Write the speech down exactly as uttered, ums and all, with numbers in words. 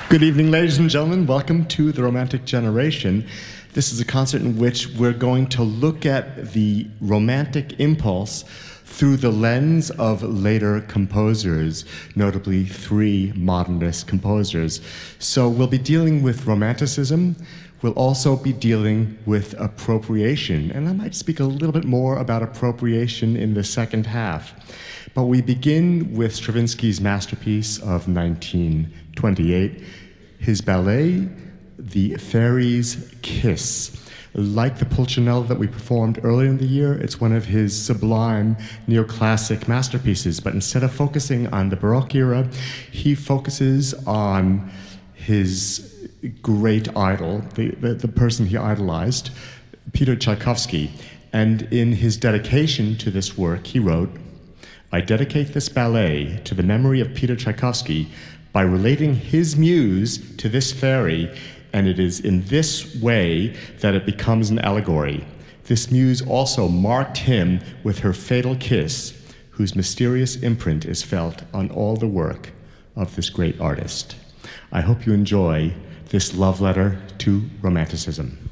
Good evening, ladies and gentlemen. Welcome to The Romantic Generation. This is a concert in which we're going to look at the romantic impulse through the lens of later composers, notably three modernist composers. So we'll be dealing with Romanticism. We'll also be dealing with appropriation, and I might speak a little bit more about appropriation in the second half. But we begin with Stravinsky's masterpiece of nineteen twenty-eight, his ballet, The Fairy's Kiss. Like the Pulcinella that we performed earlier in the year, it's one of his sublime neoclassic masterpieces, but instead of focusing on the Baroque era, he focuses on his great idol, the, the, the person he idolized, Peter Tchaikovsky. And in his dedication to this work, he wrote, "I dedicate this ballet to the memory of Peter Tchaikovsky by relating his muse to this fairy, and it is in this way that it becomes an allegory. This muse also marked him with her fatal kiss, whose mysterious imprint is felt on all the work of this great artist." I hope you enjoy this love letter to Romanticism.